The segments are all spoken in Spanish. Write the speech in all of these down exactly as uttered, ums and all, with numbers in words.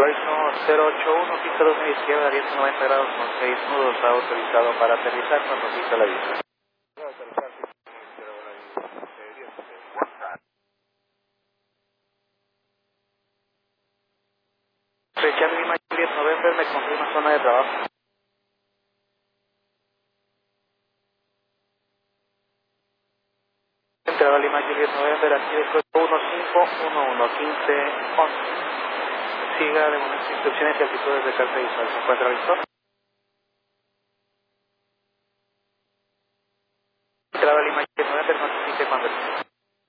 Horizon cero ocho uno, pista dos media izquierda, viento noventa grados con seis nudos, está autorizado para aterrizar cuando pista la vista. Fecha Lima Juliet November, me confirma zona de trabajo. Entrada Lima Juliet November, aquí de código uno cinco uno uno quince once. Siga de momento instrucciones y altitudes de carta visual. ¿Se encuentra listo? Entrada Lima Juliet November, notifique cuando esté.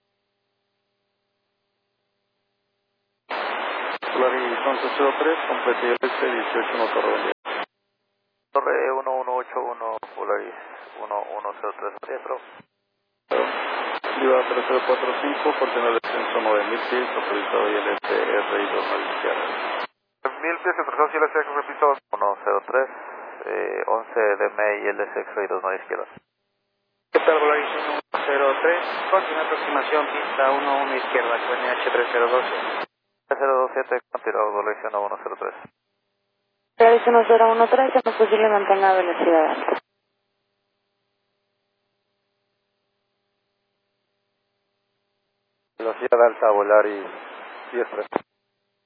Horizonte cero tres, complete el S dieciocho motor de Torre uno uno ocho uno, Polaris uno uno cero tres, centro. Viva tres cero cuatro cinco, por tener descenso nueve mil pies, autorizado y el S R I dos a la izquierda. Mil pies, autorizado y el S X, repito, uno cero tres, eh, once D M E y el S X dos a la izquierda. ¿Qué tal, Polaris uno cero tres? Continúa aproximación, pista uno uno izquierda, Q N H tres cero dos. tres cero dos siete, continuado, Polaris uno cero tres. Polaris uno cero uno tres, es posible mantener la velocidad alta. Velocidad alta, Volaris diez tres.